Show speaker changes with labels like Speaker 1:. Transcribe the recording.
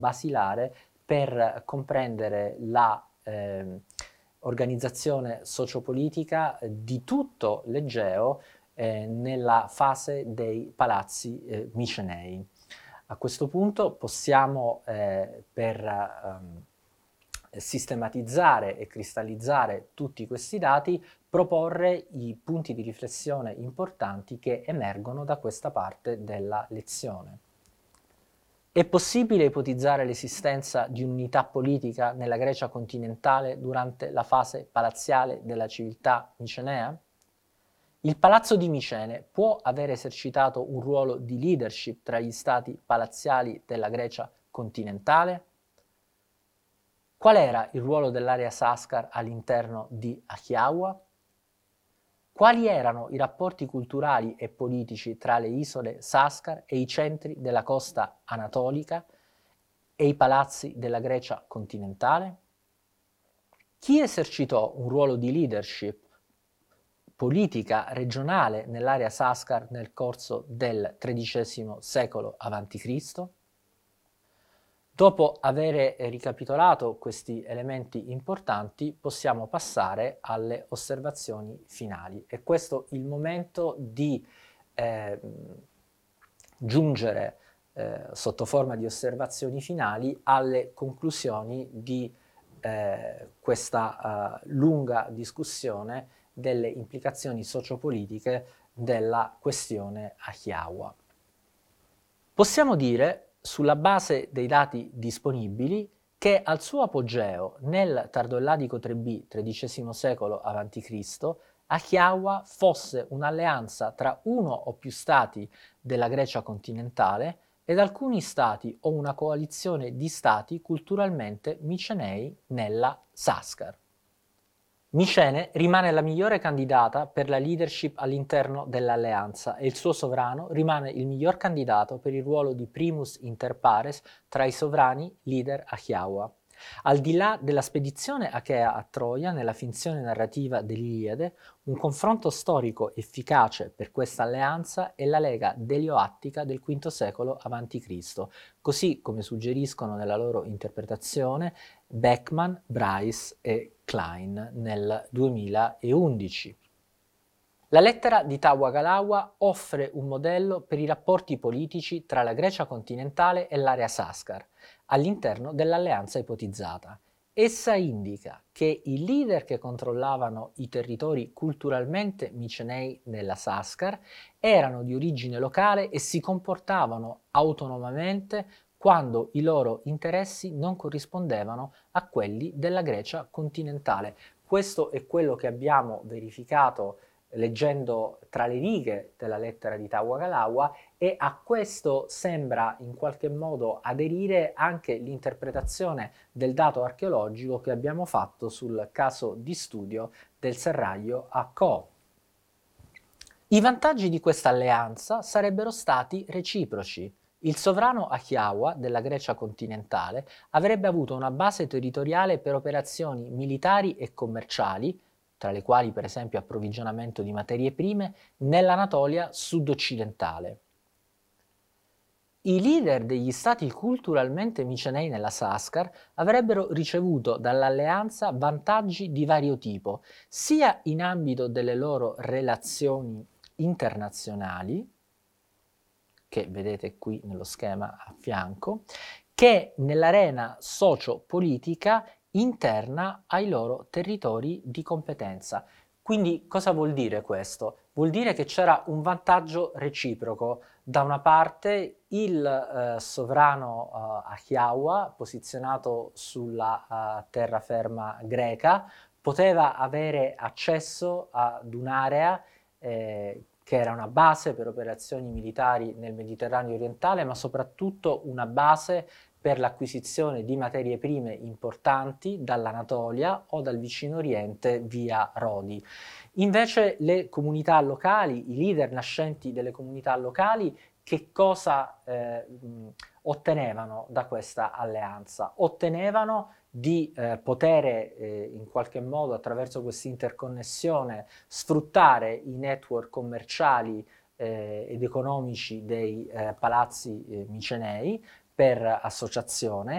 Speaker 1: basilare per comprendere la organizzazione sociopolitica di tutto l'Egeo nella fase dei palazzi micenei. A questo punto possiamo, per sistematizzare e cristallizzare tutti questi dati, proporre i punti di riflessione importanti che emergono da questa parte della lezione. È possibile ipotizzare l'esistenza di un'unità politica nella Grecia continentale durante la fase palaziale della civiltà micenea? Il Palazzo di Micene può aver esercitato un ruolo di leadership tra gli stati palaziali della Grecia continentale? Qual era il ruolo dell'area Saskar all'interno di Achiaua? Quali erano i rapporti culturali e politici tra le isole Saskar e i centri della costa anatolica e i palazzi della Grecia continentale? Chi esercitò un ruolo di leadership politica regionale nell'area Saskar nel corso del XIII secolo a.C.? Dopo aver ricapitolato questi elementi importanti, possiamo passare alle osservazioni finali. È questo il momento di giungere sotto forma di osservazioni finali alle conclusioni di questa lunga discussione delle implicazioni sociopolitiche della questione Achiaua. Possiamo dire, sulla base dei dati disponibili, che al suo apogeo nel tardoelladico 3B, XIII secolo a.C., Achiaua fosse un'alleanza tra uno o più stati della Grecia continentale ed alcuni stati o una coalizione di stati culturalmente micenei nella Saskar. Micene rimane la migliore candidata per la leadership all'interno dell'alleanza e il suo sovrano rimane il miglior candidato per il ruolo di primus inter pares tra i sovrani leader Achiaua. Al di là della spedizione achea a Troia nella finzione narrativa dell'Iliade, un confronto storico efficace per questa alleanza è la lega delioattica del V secolo a.C., così come suggeriscono nella loro interpretazione Beckman, Bryce e Klein nel 2011. La lettera di Tawa-Galawa offre un modello per i rapporti politici tra la Grecia continentale e l'area Saskar, all'interno dell'alleanza ipotizzata. Essa indica che i leader che controllavano i territori culturalmente micenei nella Saskar erano di origine locale e si comportavano autonomamente quando i loro interessi non corrispondevano a quelli della Grecia continentale. Questo è quello che abbiamo verificato leggendo tra le righe della lettera di Tawa-Galawa, e a questo sembra in qualche modo aderire anche l'interpretazione del dato archeologico che abbiamo fatto sul caso di studio del serraglio a Kho. I vantaggi di questa alleanza sarebbero stati reciproci. Il sovrano Achiaua della Grecia continentale avrebbe avuto una base territoriale per operazioni militari e commerciali, tra le quali per esempio approvvigionamento di materie prime, nell'Anatolia sud-occidentale. I leader degli stati culturalmente micenei nella Saskar avrebbero ricevuto dall'alleanza vantaggi di vario tipo, sia in ambito delle loro relazioni internazionali, che vedete qui nello schema a fianco, che nell'arena socio-politica interna ai loro territori di competenza. Quindi cosa vuol dire questo? Vuol dire che c'era un vantaggio reciproco. Da una parte il sovrano Achiaua, posizionato sulla terraferma greca, poteva avere accesso ad un'area che era una base per operazioni militari nel Mediterraneo orientale, ma soprattutto una base per l'acquisizione di materie prime importanti dall'Anatolia o dal vicino Oriente via Rodi. Invece le comunità locali, i leader nascenti delle comunità locali, che cosa ottenevano da questa alleanza? Ottenevano di poter in qualche modo, attraverso questa interconnessione, sfruttare i network commerciali ed economici dei palazzi micenei, per associazione